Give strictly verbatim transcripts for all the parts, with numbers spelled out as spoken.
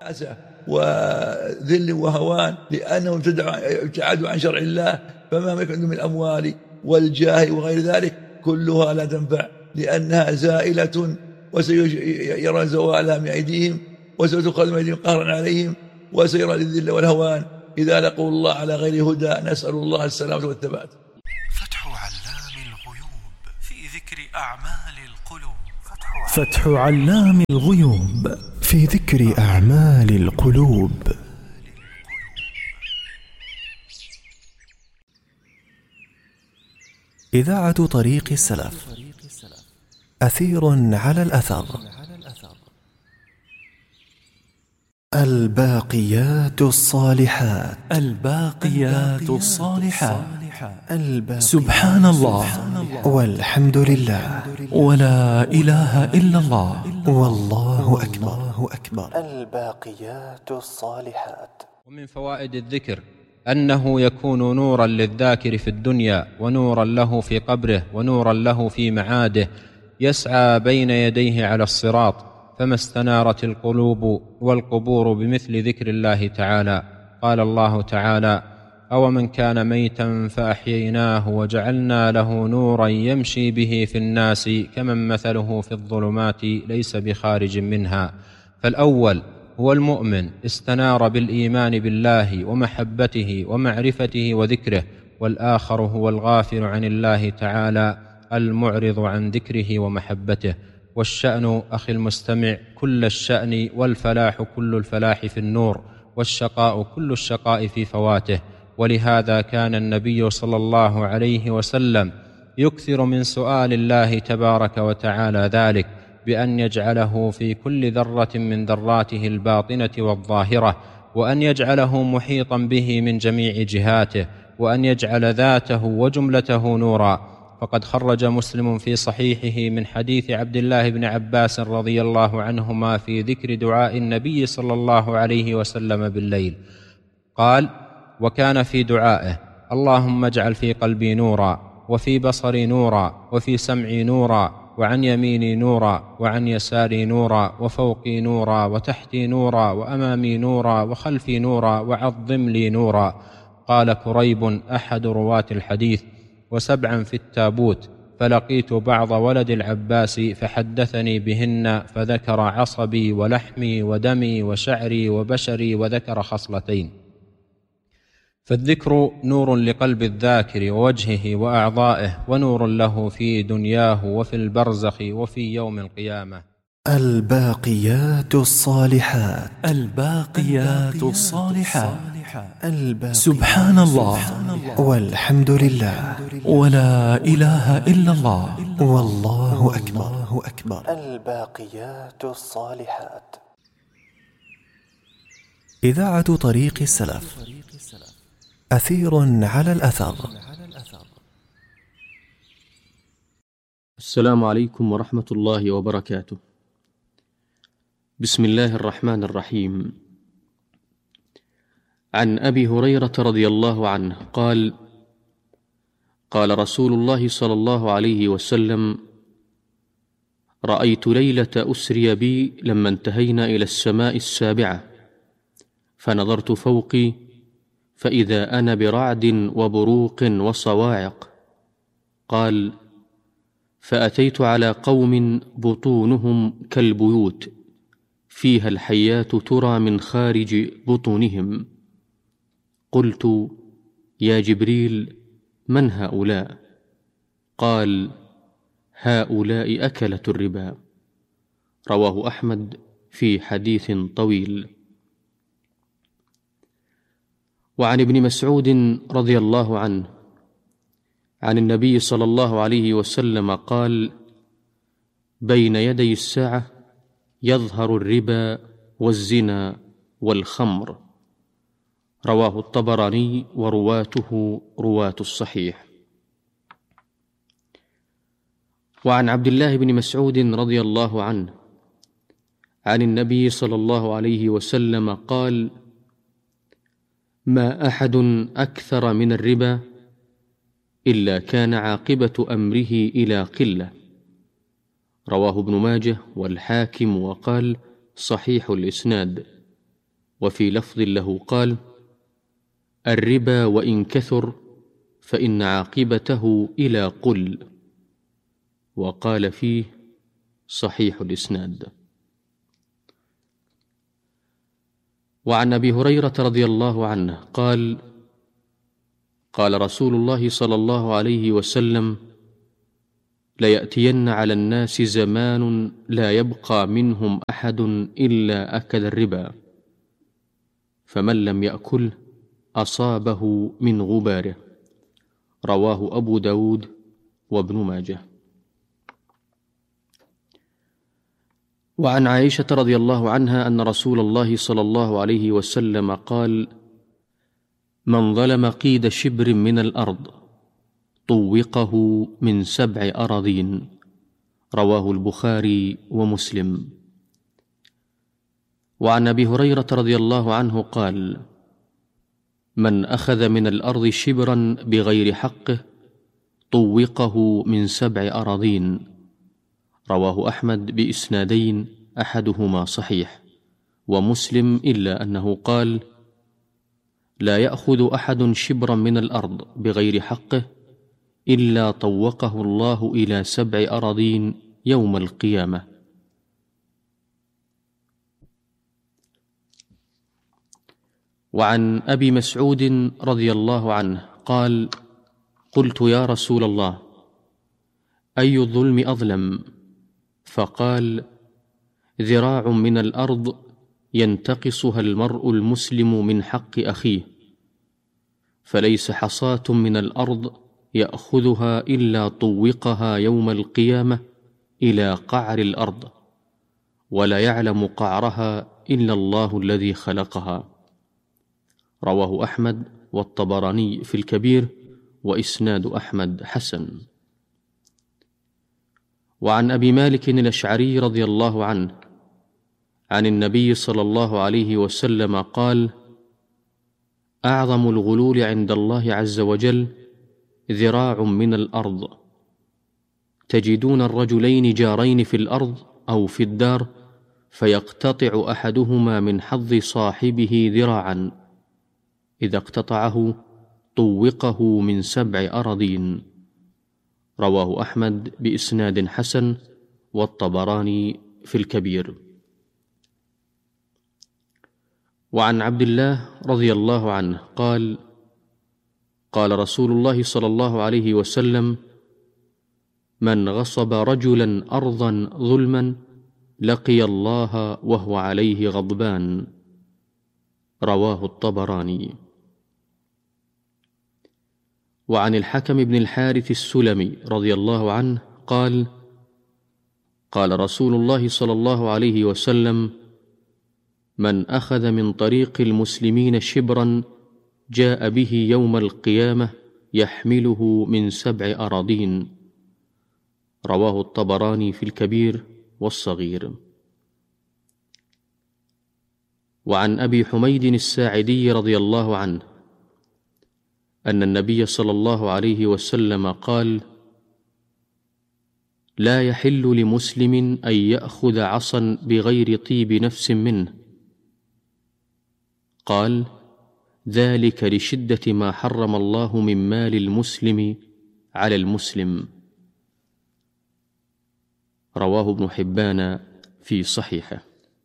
وذل وهوان لأنهم ابتعدوا عن شرع الله، فما يكون من الأموال والجاه وغير ذلك كلها لا تنفع، لأنها زائلة وسيرى زوالها من أيديهم وستأخذ من أيديهم قهرا عليهم، وسيرى للذل والهوان إذا لقوا الله على غير هدى. نسأل الله السلامة والثبات. فتح علام الغيوب في ذكر أعمال القلوب. فتح علام الغيوب في ذكر أعمال القلوب. إذاعة طريق السلف، أثير على الأثر. الباقيات الصالحات. الباقيات الصالحات. سبحان الله والحمد لله ولا إله إلا الله والله أكبر. الباقيات الصالحات. ومن فوائد الذكر أنه يكون نورا للذاكر في الدنيا، ونورا له في قبره، ونورا له في معاده، يسعى بين يديه على الصراط، فما استنارت القلوب والقبور بمثل ذكر الله تعالى. قال الله تعالى: أومن كان ميتا فأحييناه وجعلنا له نورا يمشي به في الناس كمن مثله في الظلمات ليس بخارج منها. فالأول هو المؤمن استنار بالإيمان بالله ومحبته ومعرفته وذكره، والآخر هو الغافل عن الله تعالى المعرض عن ذكره ومحبته. والشأن أخي المستمع كل الشأن، والفلاح كل الفلاح في النور، والشقاء كل الشقاء في فواته. ولهذا كان النبي صلى الله عليه وسلم يكثر من سؤال الله تبارك وتعالى ذلك، بأن يجعله في كل ذرة من ذراته الباطنة والظاهرة، وأن يجعله محيطا به من جميع جهاته، وأن يجعل ذاته وجملته نورا. فقد خرج مسلم في صحيحه من حديث عبد الله بن عباس رضي الله عنهما في ذكر دعاء النبي صلى الله عليه وسلم بالليل، قال: وكان في دعائه: اللهم اجعل في قلبي نورا، وفي بصري نورا، وفي سمعي نورا، وعن يميني نورا، وعن يساري نورا، وفوقي نورا، وتحتي نورا، وأمامي نورا، وخلفي نورا، وعظم لي نورا. قال كريب أحد رواة الحديث: وسبعا في التابوت، فلقيت بعض ولد العباس فحدثني بهن، فذكر عصبي ولحمي ودمي وشعري وبشري، وذكر خصلتين. فالذكر نور لقلب الذاكر ووجهه وأعضائه، ونور له في دنياه وفي البرزخ وفي يوم القيامة. الباقيات الصالحات. الباقيات الصالحات. سبحان الله والحمد لله ولا إله إلا الله والله أكبر. الباقيات الصالحات. إذاعة طريق السلف، أثير على الأثر. السلام عليكم ورحمة الله وبركاته. بسم الله الرحمن الرحيم. عن أبي هريرة رضي الله عنه قال: قال رسول الله صلى الله عليه وسلم: رأيت ليلة أسري بي لما انتهينا إلى السماء السابعة، فنظرت فوقي فإذا أنا برعد وبروق وصواعق. قال: فأتيت على قوم بطونهم كالبيوت، فيها الحيات ترى من خارج بطونهم. قلت: يا جبريل، من هؤلاء؟ قال: هؤلاء أكلة الربا. رواه أحمد في حديث طويل. وعن ابن مسعود رضي الله عنه عن النبي صلى الله عليه وسلم قال: بين يدي الساعة يظهر الربا والزنا والخمر. رواه الطبراني ورواته رواة الصحيح. وعن عبد الله بن مسعود رضي الله عنه عن النبي صلى الله عليه وسلم قال: ما أحد أكثر من الربا إلا كان عاقبة أمره إلى قلة. رواه ابن ماجه والحاكم وقال: صحيح الإسناد. وفي لفظ له قال: الربا وإن كثر فإن عاقبته إلى قل. وقال فيه: صحيح الإسناد. وعن أبي هريرة رضي الله عنه قال: قال رسول الله صلى الله عليه وسلم: ليأتين على الناس زمان لا يبقى منهم أحد إلا أكل الربا، فمن لم يأكل أصابه من غباره. رواه أبو داود وابن ماجه. وعن عائشة رضي الله عنها أن رسول الله صلى الله عليه وسلم قال: من ظلم قيد شبر من الأرض طوقه من سبع أراضين. رواه البخاري ومسلم. وعن أبي هريرة رضي الله عنه قال: من أخذ من الأرض شبرا بغير حقه طوقه من سبع أراضين. رواه أحمد بإسنادين أحدهما صحيح، ومسلم إلا أنه قال: لا يأخذ أحد شبرا من الأرض بغير حقه إلا طوقه الله إلى سبع أراضين يوم القيامة. وعن أبي مسعود رضي الله عنه قال: قلت يا رسول الله، أي الظلم أظلم؟ فقال: ذراع من الأرض ينتقصها المرء المسلم من حق أخيه، فليس حصاة من الأرض يأخذها إلا طوقها يوم القيامة إلى قعر الأرض، ولا يعلم قعرها إلا الله الذي خلقها. رواه أحمد والطبراني في الكبير، وإسناد أحمد حسن. وعن أبي مالك الأشعري رضي الله عنه عن النبي صلى الله عليه وسلم قال: أعظم الغلول عند الله عز وجل ذراع من الأرض، تجدون الرجلين جارين في الأرض أو في الدار، فيقتطع أحدهما من حظ صاحبه ذراعا، إذا اقتطعه طوقه من سبع أراضين. رواه أحمد بإسناد حسن، والطبراني في الكبير. وعن عبد الله رضي الله عنه قال: قال رسول الله صلى الله عليه وسلم: من غصب رجلا أرضا ظلما لقي الله وهو عليه غضبان. رواه الطبراني. وعن الحكم بن الحارث السلمي رضي الله عنه قال: قال رسول الله صلى الله عليه وسلم: من أخذ من طريق المسلمين شبرا جاء به يوم القيامة يحمله من سبع أراضين. رواه الطبراني في الكبير والصغير. وعن أبي حميد الساعدي رضي الله عنه أن النبي صلى الله عليه وسلم قال: لا يحل لمسلم أن يأخذ عصا بغير طيب نفس منه. قال: ذلك لشدة ما حرم الله من مال المسلم على المسلم. رواه ابن حبان في صحيحه.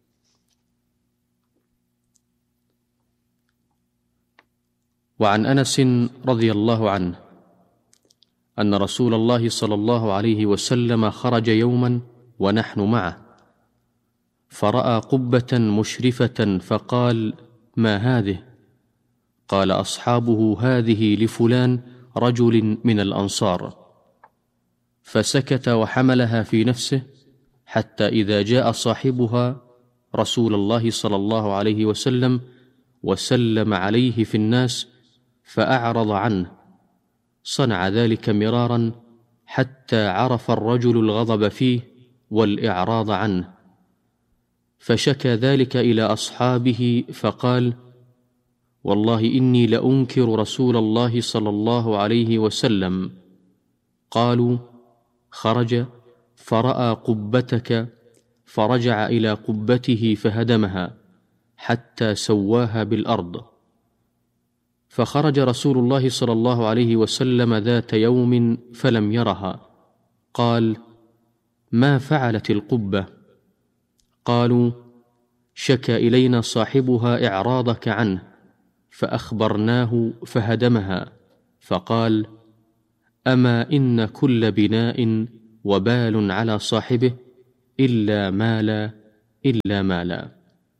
وعن أنس رضي الله عنه أن رسول الله صلى الله عليه وسلم خرج يوما ونحن معه، فرأى قبة مشرفة فقال: ما هذه؟ قال أصحابه: هذه لفلان رجل من الأنصار. فسكت وحملها في نفسه حتى إذا جاء صاحبها رسول الله صلى الله عليه وسلم وسلم عليه في الناس فأعرض عنه، صنع ذلك مرارا حتى عرف الرجل الغضب فيه والإعراض عنه، فشكى ذلك إلى أصحابه فقال: والله إني لأنكر رسول الله صلى الله عليه وسلم. قالوا: خرج فرأى قبتك فرجع إلى قبته فهدمها حتى سواها بالأرض. فخرج رسول الله صلى الله عليه وسلم ذات يوم فلم يرها. قال: ما فعلت القبة؟ قالوا: شكى إلينا صاحبها إعراضك عنه فأخبرناه فهدمها. فقال: أما إن كل بناء وبال على صاحبه إلا مالا إلا مالا.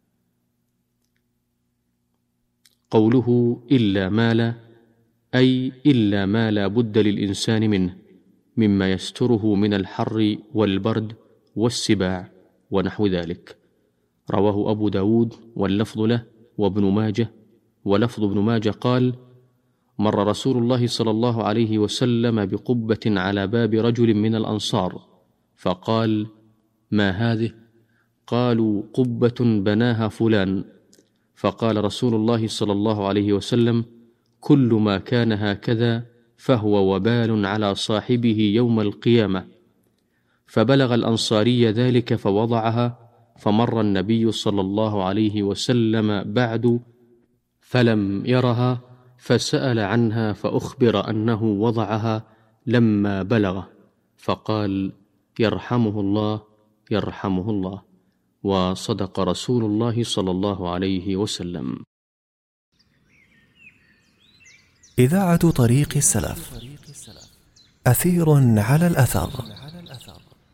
قوله إلا مالا أي إلا ما لا بد للإنسان منه مما يستره من الحر والبرد والسباع ونحو ذلك. رواه أبو داود واللفظ له وابن ماجه. ولفظ ابن ماجه قال: مر رسول الله صلى الله عليه وسلم بقبة على باب رجل من الأنصار فقال: ما هذه؟ قالوا: قبة بناها فلان. فقال رسول الله صلى الله عليه وسلم: كل ما كان هكذا فهو وبال على صاحبه يوم القيامة. فبلغ الأنصاري ذلك فوضعها، فمر النبي صلى الله عليه وسلم بعد فلم يرها، فسأل عنها فأخبر أنه وضعها لما بلغ، فقال: يرحمه الله يرحمه الله. وصدق رسول الله صلى الله عليه وسلم. إذاعة طريق السلف، أثير على الأثر.